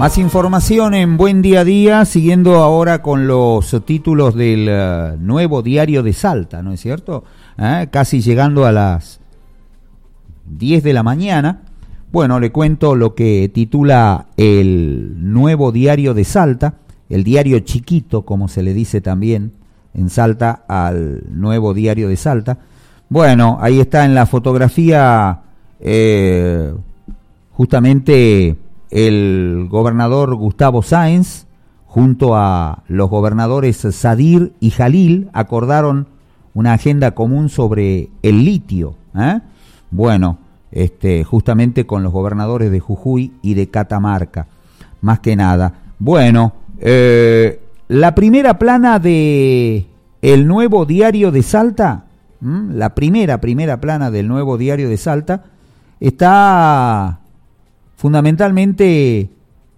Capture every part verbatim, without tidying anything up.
Más información en Buen Día a Día, siguiendo ahora con los títulos del uh, nuevo diario de Salta, ¿no es cierto? ¿Eh? Casi llegando a las diez de la mañana. Bueno, le cuento lo que titula el nuevo diario de Salta, el diario chiquito, como se le dice también en Salta al nuevo diario de Salta. Bueno, ahí está en la fotografía eh, justamente el gobernador Gustavo Sáenz, junto a los gobernadores Sadir y Jalil, acordaron una agenda común sobre el litio. ¿eh? Bueno, este, justamente con los gobernadores de Jujuy y de Catamarca, más que nada. Bueno, eh, la primera plana de el nuevo diario de Salta, ¿m? la primera, primera plana del nuevo diario de Salta, está fundamentalmente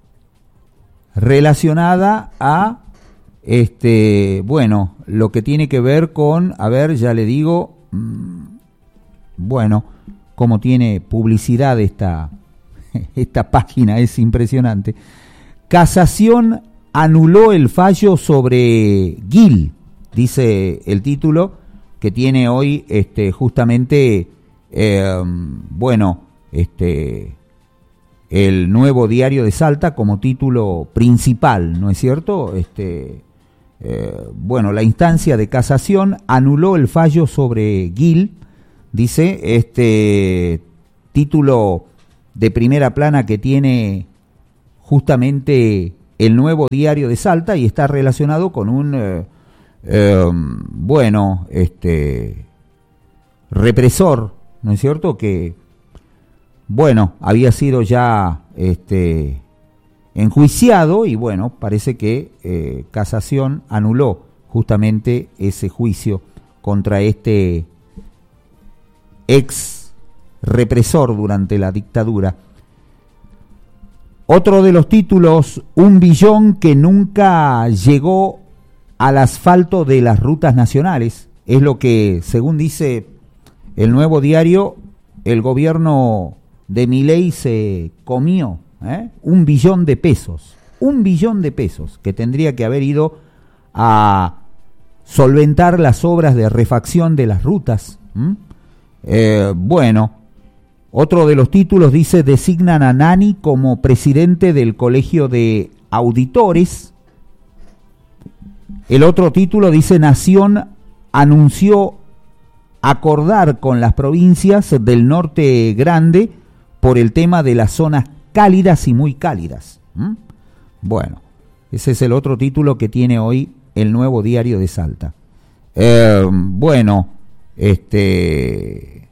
relacionada a este bueno lo que tiene que ver con, a ver, ya le digo, mmm, bueno, cómo tiene publicidad esta, esta página, es impresionante. Casación anuló el fallo sobre Gil, dice el título que tiene hoy este justamente eh, bueno, este el nuevo diario de Salta como título principal, ¿no es cierto? Este, eh, bueno, la instancia de casación anuló el fallo sobre Gil, dice este título de primera plana que tiene justamente el nuevo diario de Salta y está relacionado con un, eh, eh, bueno, este represor, ¿no es cierto?, que bueno, había sido ya este, enjuiciado y bueno, parece que eh, Casación anuló justamente ese juicio contra este ex represor durante la dictadura. Otro de los títulos, un billón que nunca llegó al asfalto de las rutas nacionales, es lo que, según dice el nuevo diario, el gobierno de Milei se comió, ¿eh? un billón de pesos, un billón de pesos que tendría que haber ido a solventar las obras de refacción de las rutas. Eh, bueno, otro de los títulos dice, designan a Nani como presidente del Colegio de Auditores. El otro título dice, Nación anunció acordar con las provincias del Norte Grande por el tema de las zonas cálidas y muy cálidas. ¿Mm? Bueno, ese es el otro título que tiene hoy el nuevo diario de Salta. Eh, bueno, este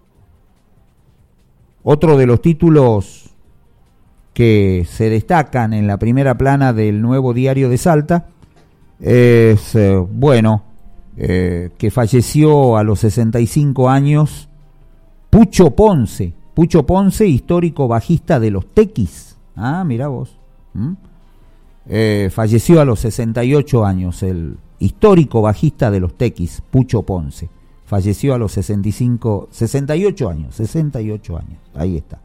otro de los títulos que se destacan en la primera plana del nuevo diario de Salta es, eh, bueno, eh, que falleció a los sesenta y cinco años Pucho Ponce. Pucho Ponce, histórico bajista de los Tequis. Ah, mirá vos. ¿Mm? Eh, falleció a los sesenta y ocho años, el histórico bajista de los Tequis, Pucho Ponce. Falleció a los sesenta y cinco, sesenta y ocho años, sesenta y ocho años. Ahí está.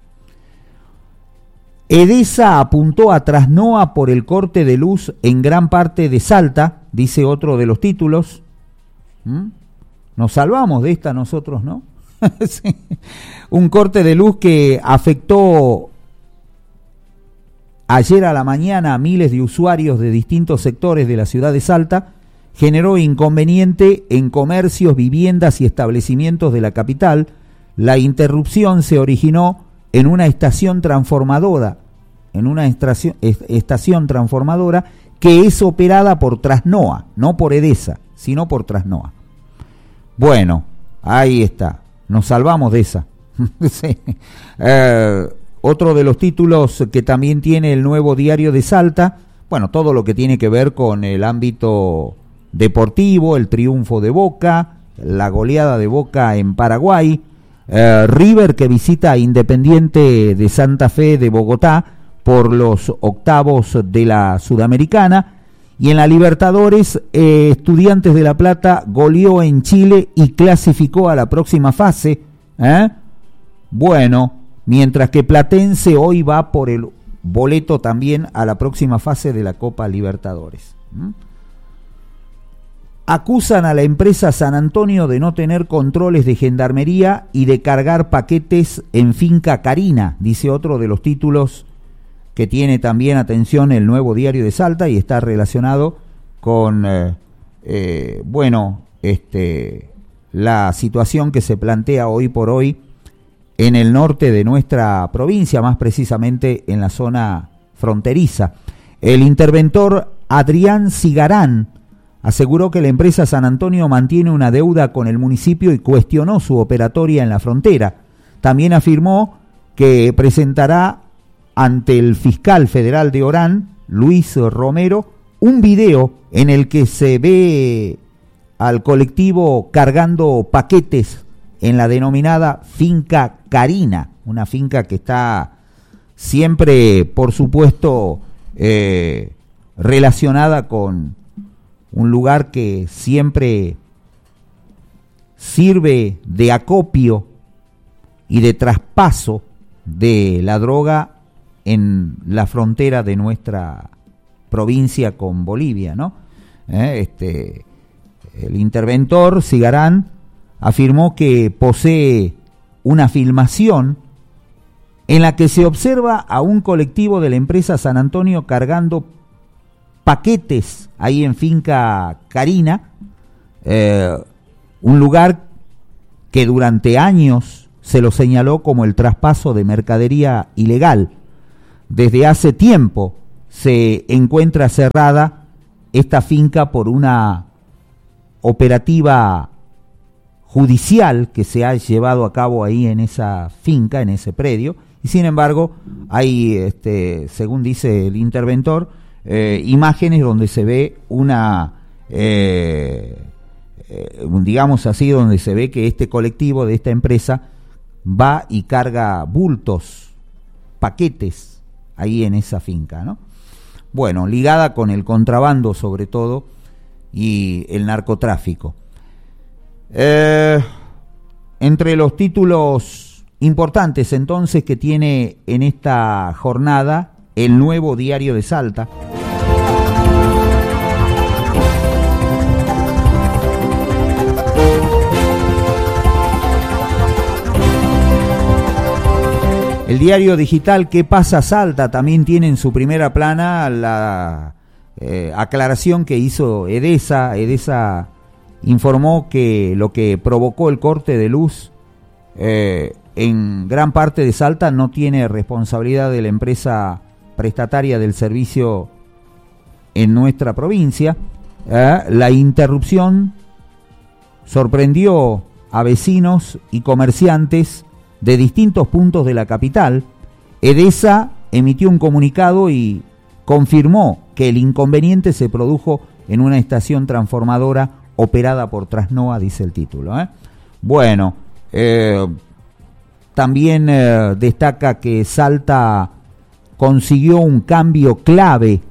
Edesa apuntó a Trasnoa por el corte de luz en gran parte de Salta, dice otro de los títulos. ¿Mm? Nos salvamos de esta nosotros, ¿no? Sí. Un corte de luz que afectó ayer a la mañana a miles de usuarios de distintos sectores de la ciudad de Salta, generó inconveniente en comercios, viviendas y establecimientos de la capital. La interrupción se originó en una estación transformadora, en una estación, estación transformadora que es operada por Trasnoa, no por Edesa, sino por Trasnoa. Bueno, ahí está. Nos salvamos de esa. Sí. eh, otro de los títulos que también tiene el nuevo diario de Salta, bueno, todo lo que tiene que ver con el ámbito deportivo, el triunfo de Boca, la goleada de Boca en Paraguay, eh, River que visita a Independiente de Santa Fe de Bogotá por los octavos de la Sudamericana. Y en la Libertadores, eh, Estudiantes de La Plata goleó en Chile y clasificó a la próxima fase. ¿eh? Bueno, mientras que Platense hoy va por el boleto también a la próxima fase de la Copa Libertadores. ¿Mm? Acusan a la empresa San Antonio de no tener controles de gendarmería y de cargar paquetes en Finca Carina, dice otro de los títulos que tiene también, atención, el Nuevo Diario de Salta, y está relacionado con, eh, eh, bueno, este, la situación que se plantea hoy por hoy en el norte de nuestra provincia, más precisamente en la zona fronteriza. El interventor Adrián Cigarán aseguró que la empresa San Antonio mantiene una deuda con el municipio y cuestionó su operatoria en la frontera. También afirmó que presentará ante el fiscal federal de Orán, Luis Romero, un video en el que se ve al colectivo cargando paquetes en la denominada Finca Carina, una finca que está siempre, por supuesto, eh, relacionada con un lugar que siempre sirve de acopio y de traspaso de la droga en la frontera de nuestra provincia con Bolivia, ¿no? Eh, este, el interventor Cigarán afirmó que posee una filmación en la que se observa a un colectivo de la empresa San Antonio cargando paquetes ahí en Finca Carina, eh, un lugar que durante años se lo señaló como el traspaso de mercadería ilegal. Desde hace tiempo se encuentra cerrada esta finca por una operativa judicial que se ha llevado a cabo ahí en esa finca, en ese predio, y sin embargo hay, este, según dice el interventor, Eh, imágenes donde se ve una, eh, eh, digamos así, donde se ve que este colectivo de esta empresa va y carga bultos, paquetes, ahí en esa finca, ¿no? Bueno, ligada con el contrabando sobre todo y el narcotráfico. Eh, entre los títulos importantes entonces que tiene en esta jornada el Nuevo Diario de Salta. El diario digital ¿Qué pasa Salta? También tiene en su primera plana la eh, aclaración que hizo Edesa. Edesa informó que lo que provocó el corte de luz eh, en gran parte de Salta no tiene responsabilidad de la empresa prestataria del servicio en nuestra provincia. Eh, la interrupción sorprendió a vecinos y comerciantes de distintos puntos de la capital. Edesa emitió un comunicado y confirmó que el inconveniente se produjo en una estación transformadora operada por Trasnoa, dice el título. ¿eh? Bueno, eh, también eh, destaca que Salta consiguió un cambio clave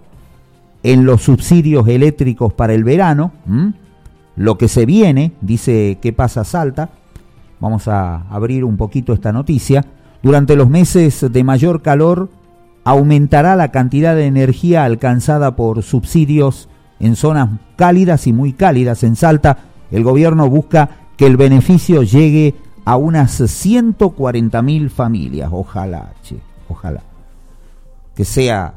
en los subsidios eléctricos para el verano, ¿m? Lo que se viene, dice ¿Qué pasa Salta? Vamos a abrir un poquito esta noticia. Durante los meses de mayor calor aumentará la cantidad de energía alcanzada por subsidios en zonas cálidas y muy cálidas. En Salta, el gobierno busca que el beneficio llegue a unas ciento cuarenta mil familias. Ojalá, che, ojalá. Que sea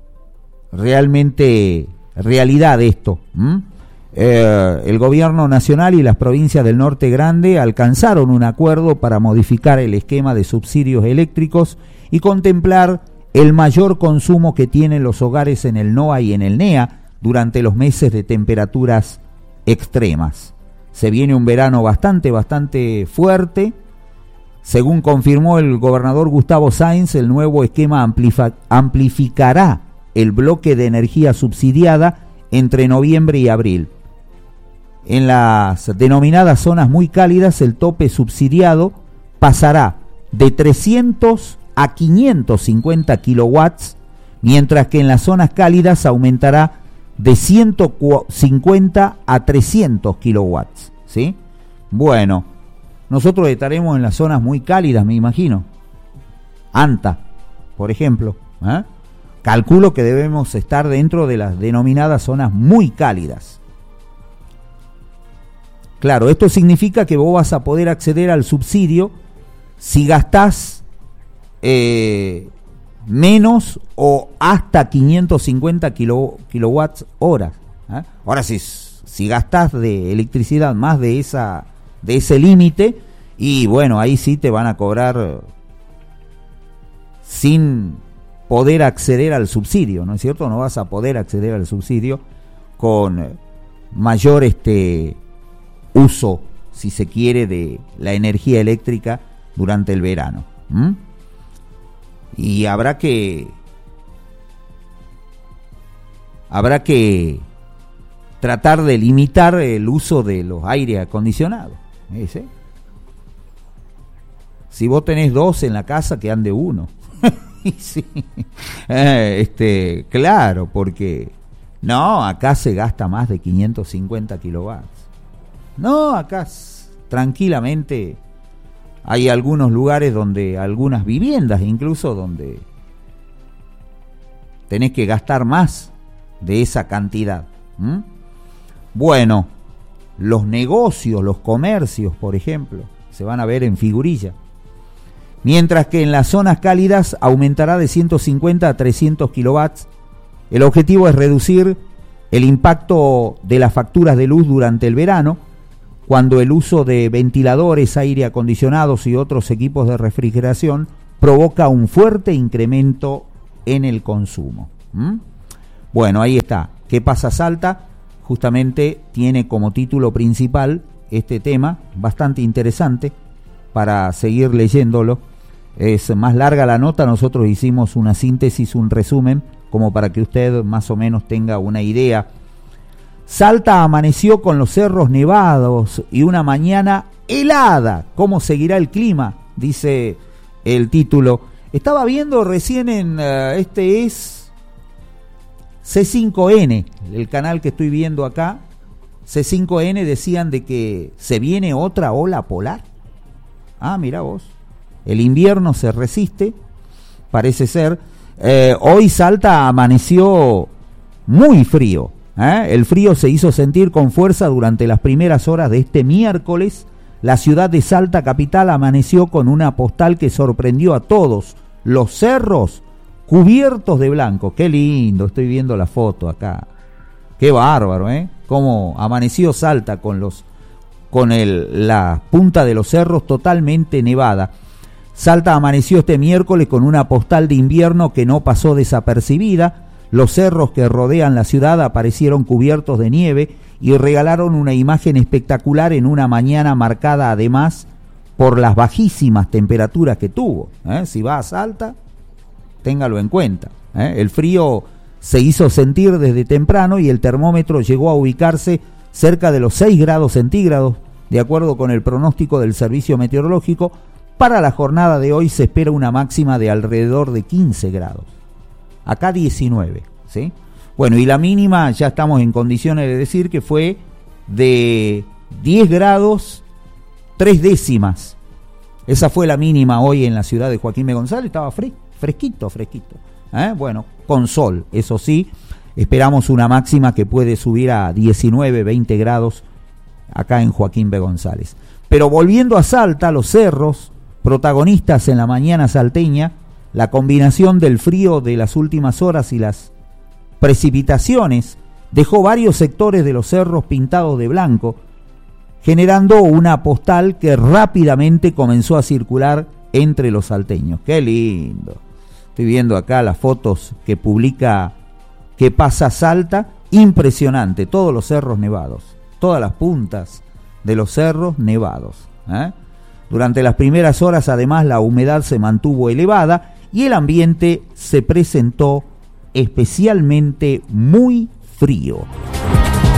realmente realidad esto. ¿Mm? Eh, el gobierno nacional y las provincias del Norte Grande alcanzaron un acuerdo para modificar el esquema de subsidios eléctricos y contemplar el mayor consumo que tienen los hogares en el NOA y en el NEA durante los meses de temperaturas extremas. Se viene un verano bastante, bastante fuerte. Según confirmó el gobernador Gustavo Sáenz, el nuevo esquema amplifa- amplificará el bloque de energía subsidiada entre noviembre y abril. En las denominadas zonas muy cálidas, el tope subsidiado pasará de trescientos a quinientos cincuenta kilowatts, mientras que en las zonas cálidas aumentará de ciento cincuenta a trescientos kilowatts, ¿sí? Bueno, nosotros estaremos en las zonas muy cálidas, me imagino. Anta, por ejemplo, ¿eh? Calculo que debemos estar dentro de las denominadas zonas muy cálidas. Claro, esto significa que vos vas a poder acceder al subsidio si gastás eh, menos o hasta quinientos cincuenta kilo, kilowatts horas. ¿eh? Ahora, si, si gastás de electricidad más de esa de ese límite, y bueno, ahí sí te van a cobrar sin poder acceder al subsidio, ¿no es cierto? No vas a poder acceder al subsidio con mayor este uso, si se quiere, de la energía eléctrica durante el verano. ¿Mm? Y habrá que habrá que tratar de limitar el uso de los aire acondicionados. ¿Ese? Si vos tenés dos en la casa, que ande uno. Sí. eh, este, claro, porque no, acá se gasta más de quinientos cincuenta kilowatts. No, acá tranquilamente hay algunos lugares donde, algunas viviendas incluso, donde tenés que gastar más de esa cantidad. ¿Mm? Bueno, los negocios, los comercios, por ejemplo, se van a ver en figurilla. Mientras que en las zonas cálidas aumentará de ciento cincuenta a trescientos kilowatts. El objetivo es reducir el impacto de las facturas de luz durante el verano, cuando el uso de ventiladores, aire acondicionados y otros equipos de refrigeración provoca un fuerte incremento en el consumo. ¿Mm? Bueno, ahí está. ¿Qué pasa Salta? Justamente tiene como título principal este tema, bastante interesante para seguir leyéndolo. Es más larga la nota, nosotros hicimos una síntesis, un resumen, como para que usted más o menos tenga una idea. Salta amaneció con los cerros nevados y una mañana helada. ¿Cómo seguirá el clima?, dice el título. Estaba viendo recién en, uh, este es C cinco N, el canal que estoy viendo acá. C cinco N decían de que se viene otra ola polar. Ah, mira vos. El invierno se resiste, parece ser. Eh, hoy Salta amaneció muy frío. ¿eh? El frío se hizo sentir con fuerza durante las primeras horas de este miércoles. La ciudad de Salta capital amaneció con una postal que sorprendió a todos. Los cerros cubiertos de blanco. Qué lindo, estoy viendo la foto acá. Qué bárbaro, ¿eh? Cómo amaneció Salta con los con el, la punta de los cerros totalmente nevada. Salta amaneció este miércoles con una postal de invierno que no pasó desapercibida. Los cerros que rodean la ciudad aparecieron cubiertos de nieve y regalaron una imagen espectacular en una mañana marcada además por las bajísimas temperaturas que tuvo. ¿eh? Si va a Salta, téngalo en cuenta. ¿eh? El frío se hizo sentir desde temprano y el termómetro llegó a ubicarse cerca de los seis grados centígrados, de acuerdo con el pronóstico del Servicio Meteorológico. Para la jornada de hoy se espera una máxima de alrededor de quince grados. Acá diecinueve, ¿sí? Bueno, y la mínima ya estamos en condiciones de decir que fue de diez grados, tres décimas. Esa fue la mínima hoy en la ciudad de Joaquín B. González. Estaba fre- fresquito, fresquito. ¿eh? Bueno, con sol, eso sí. Esperamos una máxima que puede subir a diecinueve, veinte grados acá en Joaquín B. González. Pero volviendo a Salta, los cerros, protagonistas en la mañana salteña, la combinación del frío de las últimas horas y las precipitaciones dejó varios sectores de los cerros pintados de blanco, generando una postal que rápidamente comenzó a circular entre los salteños. ¡Qué lindo! Estoy viendo acá las fotos que publica ¿Qué pasa Salta? Impresionante, todos los cerros nevados, todas las puntas de los cerros nevados. ¿eh? Durante las primeras horas, además, la humedad se mantuvo elevada y el ambiente se presentó especialmente muy frío.